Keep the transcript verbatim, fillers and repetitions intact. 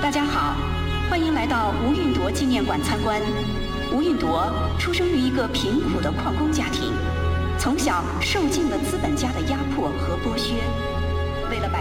大家好，欢迎来到吴运铎纪念馆参观。吴运铎出生于一个贫苦的矿工家庭，从小受尽了资本家的压迫和剥削。为了摆